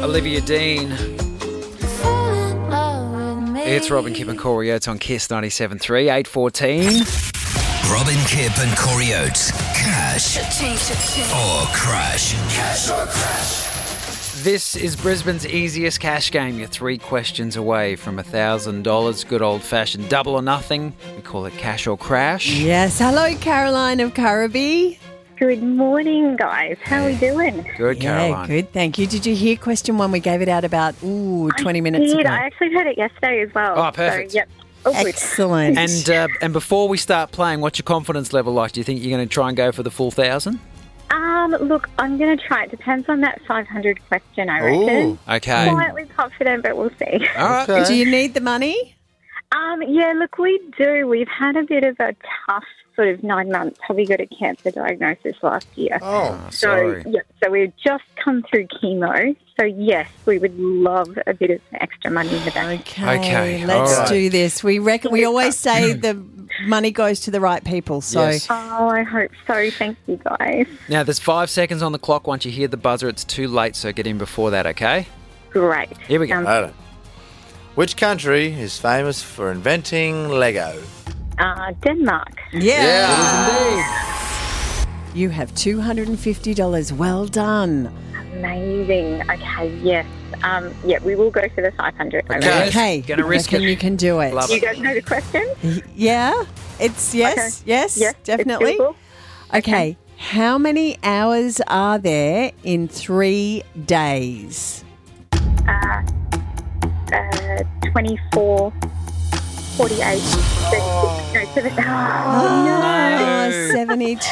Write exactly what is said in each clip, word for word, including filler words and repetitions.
Olivia Dean. It's Robin, Kip and Corey Oates on Kiss ninety-seven point three, eight fourteen. Robin, Kip and Corey Oates. Cash or crash. Cash or crash. This is Brisbane's easiest cash game. You're three questions away from one thousand dollars. Good old-fashioned double or nothing. We call it cash or crash. Yes. Hello, Caroline of Currabee. Good morning, guys. How are we doing? Good, Caroline. Yeah, good. Thank you. Did you hear question one? We gave it out about, ooh, twenty minutes I did. ago. I actually heard it yesterday as well. Oh, perfect. So, yep. Oh, good. Excellent. And uh, and before we start playing, what's your confidence level like? Do you think you're going to try and go for the full thousand? Um, look, I'm going to try. It depends on that five hundred question, I reckon. Okay. Slightly confident, but we'll see. All right. Do you need the money? Um, yeah, look, we do. We've had a bit of a tough sort of nine months. Have we got a cancer diagnosis last year? Oh, so, sorry. yeah, so we've just come through chemo. So, yes, we would love a bit of extra money in the bank. Okay. Okay, Let's all right. do this. We reckon we always say the money goes to the right people. So Yes. Oh, I hope so. Thank you, guys. Now, there's five seconds on the clock. Once you hear the buzzer, it's too late, so get in before that, okay? Great. Here we go. Um, Right. Which country is famous for inventing Lego? uh, Denmark. yeah, you have two hundred fifty dollars. Well done. Amazing. Okay, yes. Um, yeah, we will go for the five hundred. I Okay. reckon. Okay. Gonna I risk reckon it. You can do it. Love You it. guys know the question? Yeah. It's yes, Okay. yes, Yes, it's definitely. doable. Okay. How many hours are there in three days? Uh, uh, twenty-four, forty-eight, thirty-six, no, seven. Oh, no. Oh, seventy-two.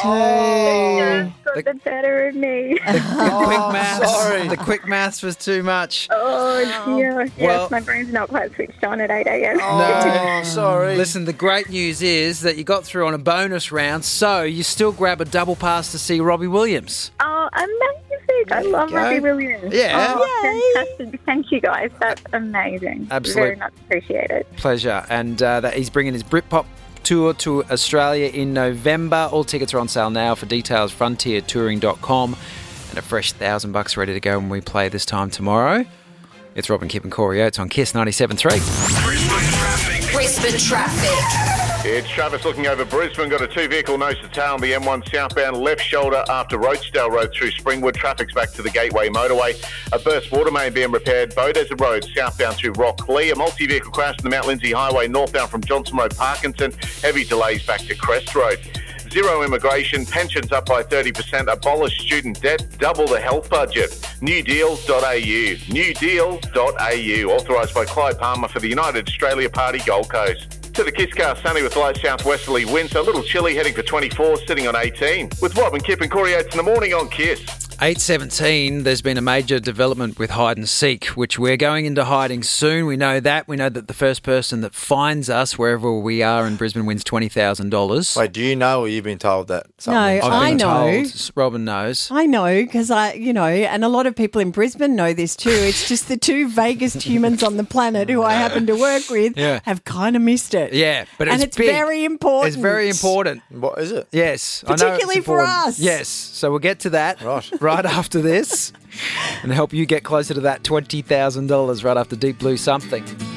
Oh, got the better of me. The quick maths. sorry. The quick maths was too much. Oh, dear. Yes, Well- my brain's not quite switched on at eight a.m. Oh, sorry. Listen, the great news is that you got through on a bonus round, so you still grab a double pass to see Robbie Williams. Oh, amazing. I love go. Robbie Williams. Yeah. Oh, fantastic. Thank you, guys. That's amazing. Absolutely. Very much appreciated. Pleasure. And uh, that he's bringing his Britpop tour to Australia in November. All tickets are on sale now. For details, frontier touring dot com. And a fresh thousand bucks ready to go when we play this time tomorrow. It's Robin, Kip and Corey Oates on Kiss ninety-seven point three. Brisbane traffic. Brisbane traffic. It's Travis looking over Brisbane. Got a two-vehicle nose to tail on the M one southbound left shoulder after Rochedale Road through Springwood. Traffic's back to the Gateway Motorway. A burst water main being repaired. Beaudesert Road southbound through Rocklea. A multi-vehicle crash on the Mount Lindsay Highway northbound from Johnson Road, Parkinson. Heavy delays back to Crest Road. Zero immigration, pensions up by thirty percent, abolish student debt, double the health budget. new deal dot a u. new deal dot a u. Authorised by Clyde Palmer for the United Australia Party Gold Coast. To the Kiss Car, sunny with light southwesterly winds, a little chilly, heading for twenty-four, sitting on eighteen. With Robin, Kip and Corey Oates in the morning on Kiss. eight seventeen, there's been a major development with hide and seek, which we're going into hiding soon. We know that. We know that the first person that finds us wherever we are in Brisbane wins twenty thousand dollars. Wait, do you know or you've been told that? No, I've I been know. told. Robin knows. I know because I, you know, and a lot of people in Brisbane know this too. It's just the two vaguest humans on the planet who I happen to work with Yeah. have kind of missed it. Yeah, but and it's it's big. very important. It's very important. What is it? Yes. I know it's Particularly for important. us. Yes. So we'll get to that Right. right after this and help you get closer to that twenty thousand dollars right after Deep Blue Something.